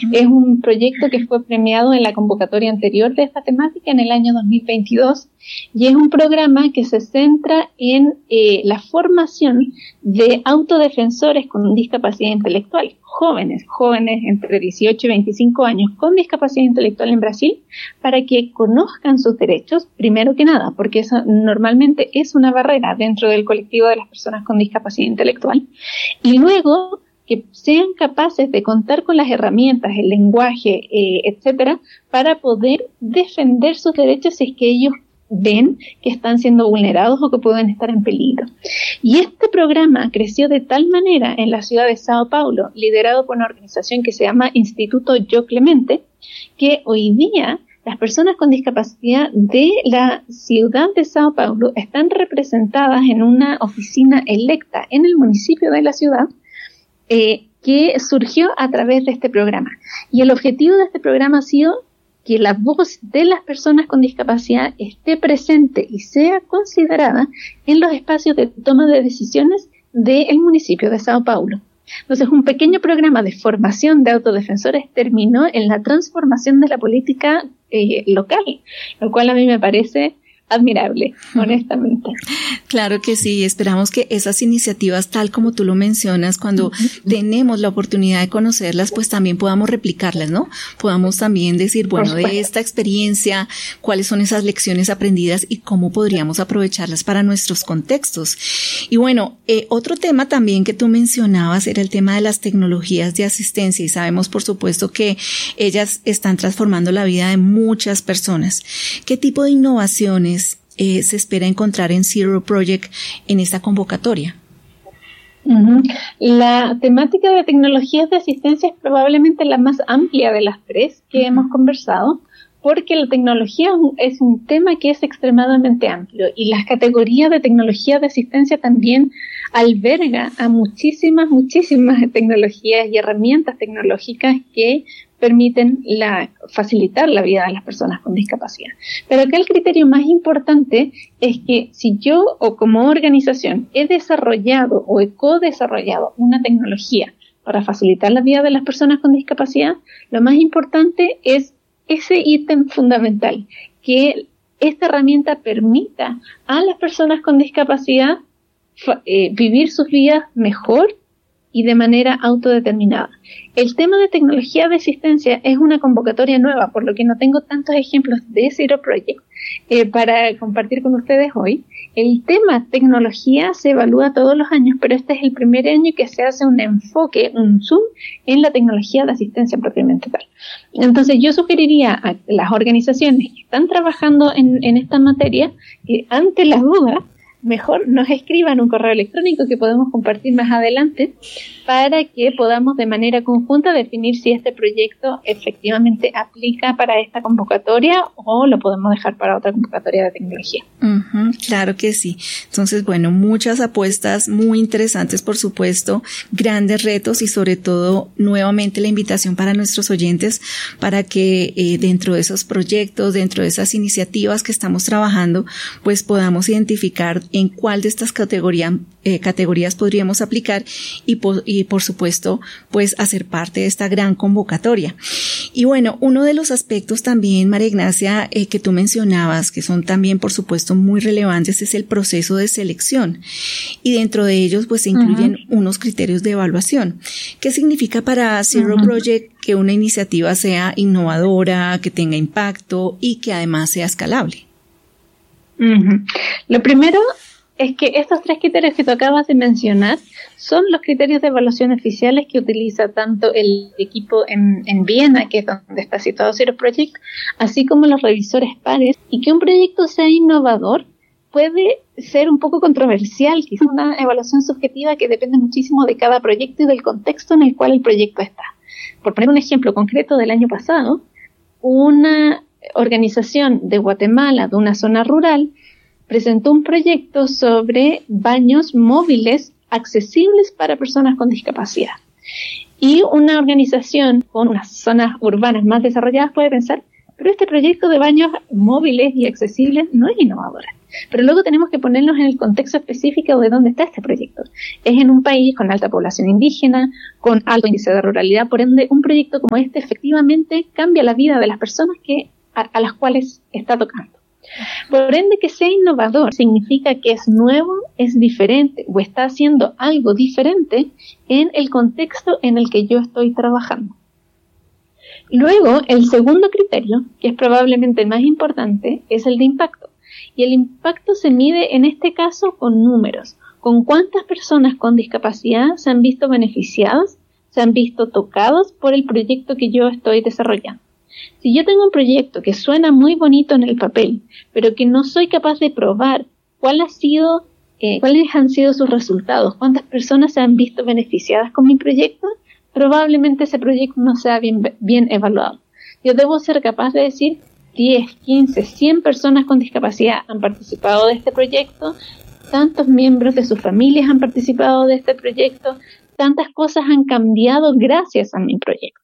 Es un proyecto que fue premiado en la convocatoria anterior de esta temática en el año 2022 y es un programa que se centra en la formación de autodefensores con discapacidad intelectual, jóvenes entre 18 y 25 años con discapacidad intelectual en Brasil, para que conozcan sus derechos, primero que nada, porque eso normalmente es una barrera dentro del colectivo de las personas con discapacidad intelectual, y luego que sean capaces de contar con las herramientas, el lenguaje, etcétera, para poder defender sus derechos si es que ellos ven que están siendo vulnerados o que pueden estar en peligro. Y este programa creció de tal manera en la ciudad de Sao Paulo, liderado por una organización que se llama Instituto Yo Clemente, que hoy día las personas con discapacidad de la ciudad de Sao Paulo están representadas en una oficina electa en el municipio de la ciudad, que surgió a través de este programa. Y el objetivo de este programa ha sido que la voz de las personas con discapacidad esté presente y sea considerada en los espacios de toma de decisiones del municipio de Sao Paulo. Entonces, un pequeño programa de formación de autodefensores terminó en la transformación de la política local, lo cual a mí me parece admirable, honestamente. Claro que sí, esperamos que esas iniciativas, tal como tú lo mencionas, cuando tenemos la oportunidad de conocerlas, pues también podamos replicarlas, ¿no? Podamos también decir, bueno, de esta experiencia, cuáles son esas lecciones aprendidas y cómo podríamos aprovecharlas para nuestros contextos. Y bueno, otro tema también que tú mencionabas era el tema de las tecnologías de asistencia, y sabemos, por supuesto, que ellas están transformando la vida de muchas personas. ¿Qué tipo de innovaciones se espera encontrar en Zero Project en esta convocatoria? La temática de tecnologías de asistencia es probablemente la más amplia de las tres que hemos conversado, porque la tecnología es un tema que es extremadamente amplio y las categorías de tecnología de asistencia también alberga a muchísimas tecnologías y herramientas tecnológicas que permiten facilitar la vida de las personas con discapacidad. Pero acá el criterio más importante es que si yo o como organización he desarrollado o he co-desarrollado una tecnología para facilitar la vida de las personas con discapacidad, lo más importante es ese ítem fundamental, que esta herramienta permita a las personas con discapacidad vivir sus vidas mejor y de manera autodeterminada. El tema de tecnología de asistencia es una convocatoria nueva, por lo que no tengo tantos ejemplos de Zero Project para compartir con ustedes hoy. El tema tecnología se evalúa todos los años, pero este es el primer año que se hace un enfoque, un zoom en la tecnología de asistencia propiamente tal. Entonces yo sugeriría a las organizaciones que están trabajando en esta materia que ante las dudas mejor nos escriban un correo electrónico que podemos compartir más adelante para que podamos de manera conjunta definir si este proyecto efectivamente aplica para esta convocatoria o lo podemos dejar para otra convocatoria de tecnología. Claro que sí. Entonces, bueno, muchas apuestas muy interesantes, por supuesto, grandes retos y sobre todo nuevamente la invitación para nuestros oyentes para que dentro de esos proyectos, dentro de esas iniciativas que estamos trabajando, pues podamos identificar en cuál de estas categorías podríamos aplicar y por supuesto pues hacer parte de esta gran convocatoria. Y bueno, uno de los aspectos también, María Ignacia, que tú mencionabas, que son también por supuesto muy relevantes, es el proceso de selección, y dentro de ellos pues se incluyen unos criterios de evaluación. ¿Qué significa para Zero Project que una iniciativa sea innovadora, que tenga impacto y que además sea escalable? Lo primero es que estos tres criterios que tú acabas de mencionar son los criterios de evaluación oficiales que utiliza tanto el equipo en Viena, que es donde está situado Zero Project, así como los revisores pares, y que un proyecto sea innovador puede ser un poco controversial, quizás una evaluación subjetiva que depende muchísimo de cada proyecto y del contexto en el cual el proyecto está. Por poner un ejemplo concreto del año pasado, una organización de Guatemala, de una zona rural, presentó un proyecto sobre baños móviles accesibles para personas con discapacidad. Y una organización con unas zonas urbanas más desarrolladas puede pensar, pero este proyecto de baños móviles y accesibles no es innovador. Pero luego tenemos que ponernos en el contexto específico de dónde está este proyecto. Es en un país con alta población indígena, con alto índice de ruralidad, por ende, un proyecto como este efectivamente cambia la vida de las personas a las cuales está tocando. Por ende, que sea innovador significa que es nuevo, es diferente o está haciendo algo diferente en el contexto en el que yo estoy trabajando. Luego, el segundo criterio, que es probablemente el más importante, es el de impacto. Y el impacto se mide en este caso con números, con cuántas personas con discapacidad se han visto beneficiadas, se han visto tocados por el proyecto que yo estoy desarrollando. Si yo tengo un proyecto que suena muy bonito en el papel, pero que no soy capaz de probar cuáles han sido sus resultados, cuántas personas se han visto beneficiadas con mi proyecto, probablemente ese proyecto no sea bien evaluado. Yo debo ser capaz de decir 10, 15, 100 personas con discapacidad han participado de este proyecto, tantos miembros de sus familias han participado de este proyecto, tantas cosas han cambiado gracias a mi proyecto.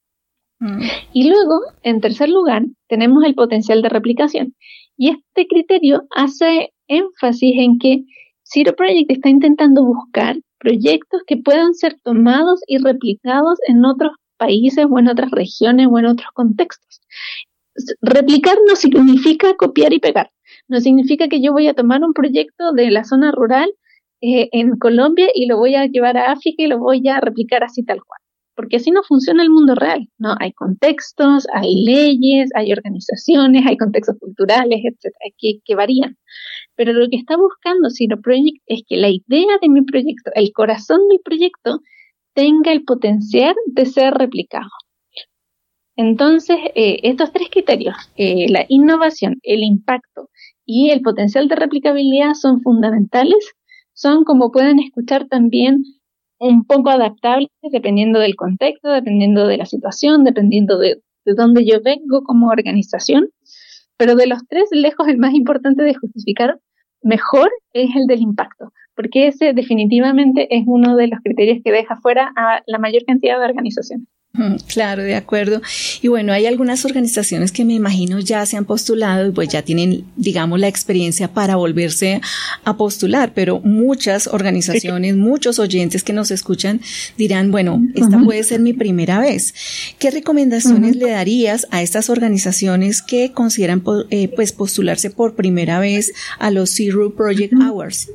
Y luego, en tercer lugar, tenemos el potencial de replicación. Y este criterio hace énfasis en que Zero Project está intentando buscar proyectos que puedan ser tomados y replicados en otros países o en otras regiones o en otros contextos. Replicar no significa copiar y pegar. No significa que yo voy a tomar un proyecto de la zona rural en Colombia y lo voy a llevar a África y lo voy a replicar así tal cual. Porque así no funciona el mundo real, ¿no? Hay contextos, hay leyes, hay organizaciones, hay contextos culturales, etcétera, que varían. Pero lo que está buscando Zero Project es que la idea de mi proyecto, el corazón del proyecto, tenga el potencial de ser replicado. Entonces, estos tres criterios, la innovación, el impacto y el potencial de replicabilidad son fundamentales, son, como pueden escuchar, también un poco adaptables dependiendo del contexto, dependiendo de la situación, dependiendo de dónde yo vengo como organización. Pero de los tres, lejos el más importante de justificar mejor es el del impacto, porque ese definitivamente es uno de los criterios que deja fuera a la mayor cantidad de organizaciones. Claro, de acuerdo. Y bueno, hay algunas organizaciones que me imagino ya se han postulado y pues ya tienen, digamos, la experiencia para volverse a postular, pero muchas organizaciones, muchos oyentes que nos escuchan dirán, bueno, esta puede ser mi primera vez. ¿Qué recomendaciones le darías a estas organizaciones que consideran pues postularse por primera vez a los Zero Project Awards?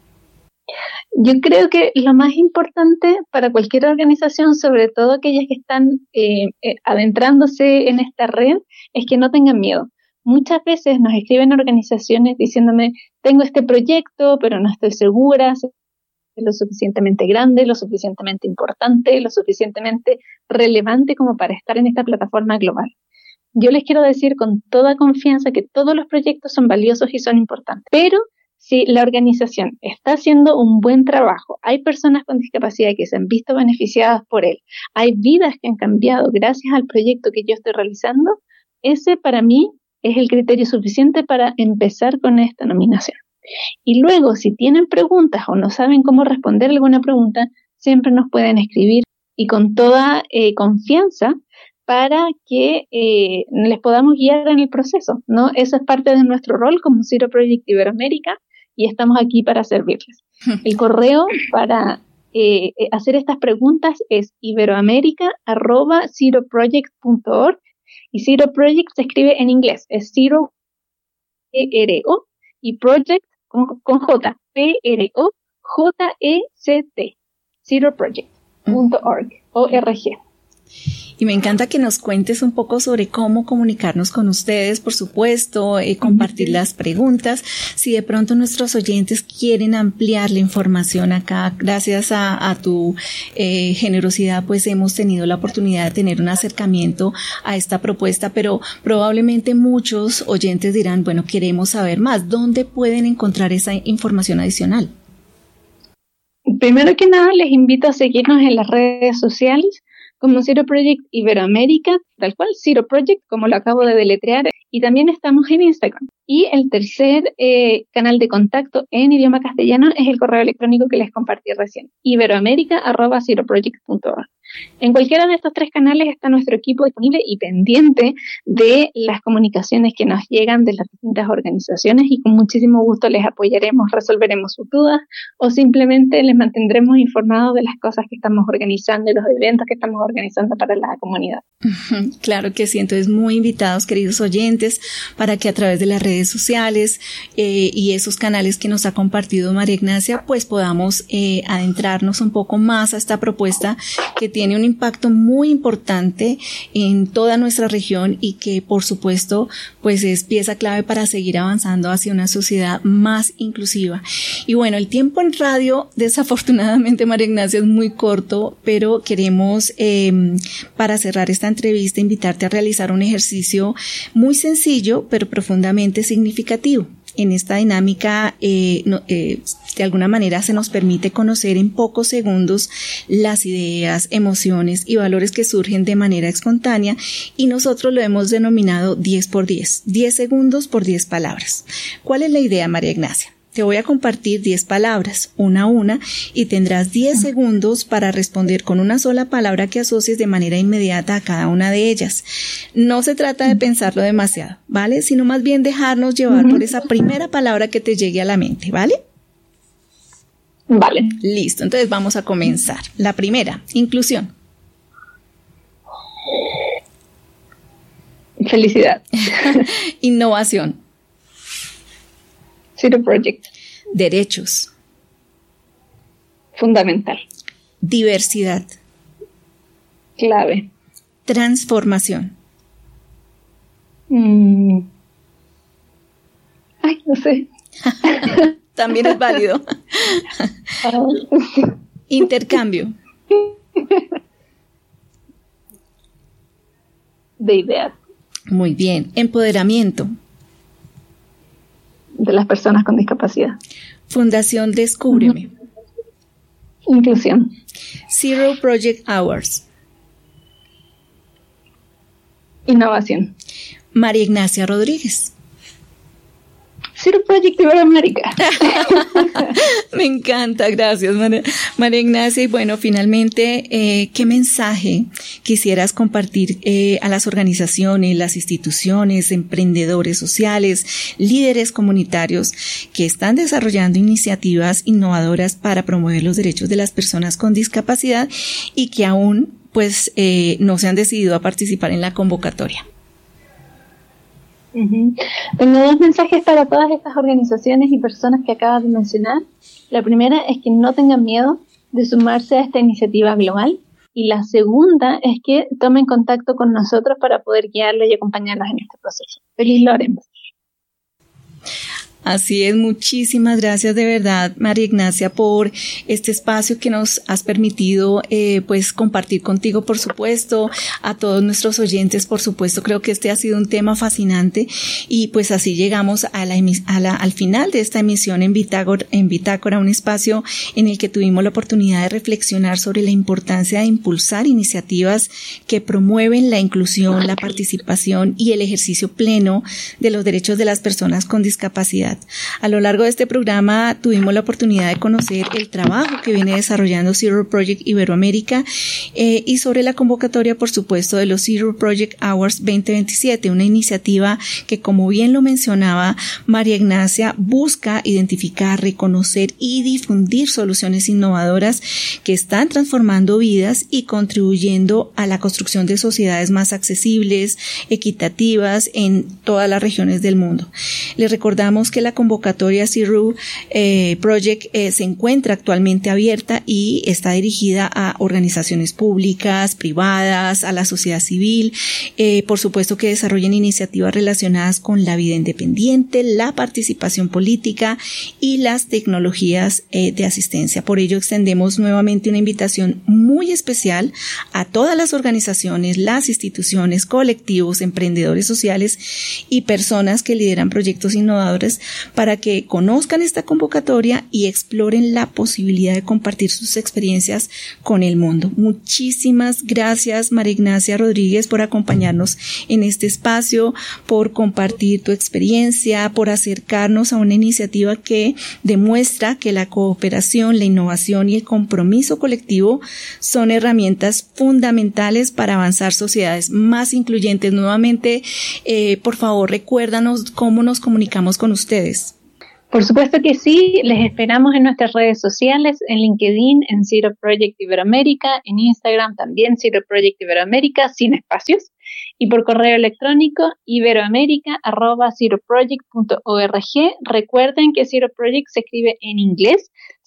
Yo creo que lo más importante para cualquier organización, sobre todo aquellas que están adentrándose en esta red, es que no tengan miedo. Muchas veces nos escriben organizaciones diciéndome, tengo este proyecto, pero no estoy segura si es lo suficientemente grande, lo suficientemente importante, lo suficientemente relevante como para estar en esta plataforma global. Yo les quiero decir con toda confianza que todos los proyectos son valiosos y son importantes, pero si la organización está haciendo un buen trabajo, hay personas con discapacidad que se han visto beneficiadas por él, hay vidas que han cambiado gracias al proyecto que yo estoy realizando, ese para mí es el criterio suficiente para empezar con esta nominación. Y luego, si tienen preguntas o no saben cómo responder alguna pregunta, siempre nos pueden escribir y con toda confianza para que les podamos guiar en el proceso, ¿no? Eso es parte de nuestro rol como Zero Project Iberoamérica y estamos aquí para servirles. El correo para hacer estas preguntas es iberoamerica@zeroproject.org y Zero Project se escribe en inglés, es Zero E-R-O y Project con J, P-R-O-J-E-C-T, zeroproject.org, O-R-G. Y me encanta que nos cuentes un poco sobre cómo comunicarnos con ustedes, por supuesto, compartir las preguntas. Si de pronto nuestros oyentes quieren ampliar la información acá, gracias a tu generosidad, pues hemos tenido la oportunidad de tener un acercamiento a esta propuesta, pero probablemente muchos oyentes dirán, bueno, queremos saber más. ¿Dónde pueden encontrar esa información adicional? Primero que nada, les invito a seguirnos en las redes sociales como Zero Project Iberoamérica, tal cual, Zero Project, como lo acabo de deletrear, y también estamos en Instagram. Y el tercer canal de contacto en idioma castellano es el correo electrónico que les compartí recién, iberoamerica@zeroproject.org. En cualquiera de estos 3 canales está nuestro equipo disponible y pendiente de las comunicaciones que nos llegan de las distintas organizaciones, y con muchísimo gusto les apoyaremos, resolveremos sus dudas o simplemente les mantendremos informados de las cosas que estamos organizando y los eventos que estamos organizando para la comunidad. Claro que sí, entonces muy invitados, queridos oyentes, para que a través de las redes sociales y esos canales que nos ha compartido María Ignacia, pues podamos adentrarnos un poco más a esta propuesta que tiene un impacto muy importante en toda nuestra región y que por supuesto pues es pieza clave para seguir avanzando hacia una sociedad más inclusiva. Y bueno, el tiempo en radio desafortunadamente, María Ignacia, es muy corto, pero queremos para cerrar esta entrevista invitarte a realizar un ejercicio muy sencillo pero profundamente significativo. En esta dinámica, de alguna manera se nos permite conocer en pocos segundos las ideas, emociones y valores que surgen de manera espontánea, y nosotros lo hemos denominado 10 por 10, 10 segundos por 10 palabras. ¿Cuál es la idea, María Ignacia? Te voy a compartir 10 palabras, una a una, y tendrás 10 segundos para responder con una sola palabra que asocies de manera inmediata a cada una de ellas. No se trata de pensarlo demasiado, ¿vale? Sino más bien dejarnos llevar por esa primera palabra que te llegue a la mente, ¿vale? Vale. Listo, entonces vamos a comenzar. La primera, inclusión. Felicidad. Innovación. Zero Project. Derechos. Fundamental. Diversidad. Clave. Transformación. Ay, no sé. También es válido. Intercambio. De ideas. Muy bien. Empoderamiento. De las personas con discapacidad. Fundación Descúbreme. Inclusión. Zero Project Hours. Innovación. María Ignacia Rodríguez. Zero Project Iberoamérica. Me encanta, gracias María Ignacia. Y bueno, finalmente, ¿qué mensaje quisieras compartir a las organizaciones, las instituciones, emprendedores sociales, líderes comunitarios que están desarrollando iniciativas innovadoras para promover los derechos de las personas con discapacidad y que aún pues no se han decidido a participar en la convocatoria? Tengo 2 mensajes para todas estas organizaciones y personas que acabas de mencionar. La primera es que no tengan miedo de sumarse a esta iniciativa global, y la segunda es que tomen contacto con nosotros para poder guiarlos y acompañarlos en este proceso. Feliz lo haremos. Así es, muchísimas gracias de verdad, María Ignacia, por este espacio que nos has permitido pues compartir contigo, por supuesto, a todos nuestros oyentes, por supuesto. Creo que este ha sido un tema fascinante y pues así llegamos al final de esta emisión en Bitácora, un espacio en el que tuvimos la oportunidad de reflexionar sobre la importancia de impulsar iniciativas que promueven la inclusión, la participación y el ejercicio pleno de los derechos de las personas con discapacidad. A lo largo de este programa tuvimos la oportunidad de conocer el trabajo que viene desarrollando Zero Project Iberoamérica y sobre la convocatoria, por supuesto, de los Zero Project Hours 2027, una iniciativa que, como bien lo mencionaba María Ignacia, busca identificar, reconocer y difundir soluciones innovadoras que están transformando vidas y contribuyendo a la construcción de sociedades más accesibles, equitativas en todas las regiones del mundo. Les recordamos que la convocatoria Zero Project se encuentra actualmente abierta y está dirigida a organizaciones públicas, privadas, a la sociedad civil, por supuesto que desarrollen iniciativas relacionadas con la vida independiente, la participación política y las tecnologías de asistencia. Por ello extendemos nuevamente una invitación muy especial a todas las organizaciones, las instituciones, colectivos, emprendedores sociales y personas que lideran proyectos innovadores para que conozcan esta convocatoria y exploren la posibilidad de compartir sus experiencias con el mundo. Muchísimas gracias, María Ignacia Rodríguez, por acompañarnos en este espacio, por compartir tu experiencia, por acercarnos a una iniciativa que demuestra que la cooperación, la innovación y el compromiso colectivo son herramientas fundamentales para avanzar sociedades más incluyentes. Nuevamente, por favor, recuérdanos cómo nos comunicamos con ustedes. Por supuesto que sí, les esperamos en nuestras redes sociales, en LinkedIn, en Zero Project Iberoamérica, en Instagram también Zero Project Iberoamérica, sin espacios, y por correo electrónico iberoamerica@zeroproject.org. Recuerden que Zero Project se escribe en inglés,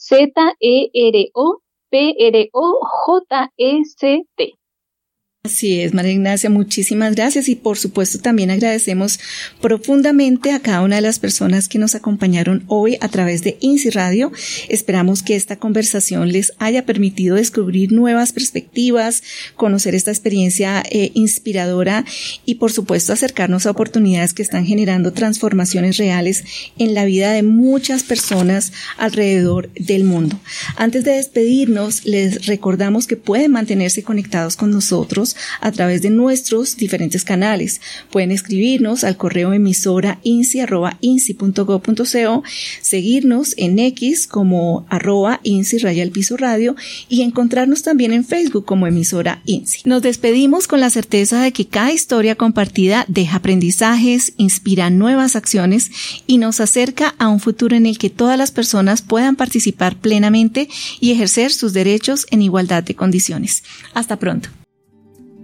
ZEROPROJECT. Así es, María Ignacia, muchísimas gracias y por supuesto también agradecemos profundamente a cada una de las personas que nos acompañaron hoy a través de INSI Radio. Esperamos que esta conversación les haya permitido descubrir nuevas perspectivas, conocer esta experiencia inspiradora y por supuesto acercarnos a oportunidades que están generando transformaciones reales en la vida de muchas personas alrededor del mundo. Antes de despedirnos, les recordamos que pueden mantenerse conectados con nosotros a través de nuestros diferentes canales. Pueden escribirnos al correo emisora insi@insi.go.co, seguirnos en X como @insi_radio y encontrarnos también en Facebook como emisora INSI. Nos despedimos con la certeza de que cada historia compartida deja aprendizajes, inspira nuevas acciones y nos acerca a un futuro en el que todas las personas puedan participar plenamente y ejercer sus derechos en igualdad de condiciones. Hasta pronto.